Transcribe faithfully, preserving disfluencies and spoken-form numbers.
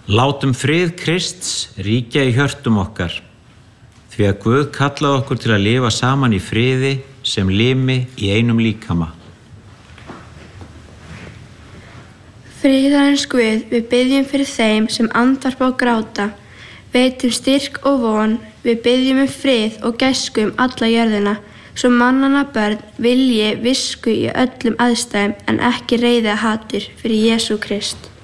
Látum frið Krists ríkja í hjörtum okkar, því að Guð kallaði okkur til að lifa saman í friði sem limi í einum líkama. Friðarins Guð, við biðjum fyrir þeim sem andvarpa og gráta, veitum styrk og von, við biðjum um frið og gæsku um alla jörðina, svo mannanna börn vilji visku í öllum aðstæðum en ekki reiði að hatur fyrir Jesú Krist.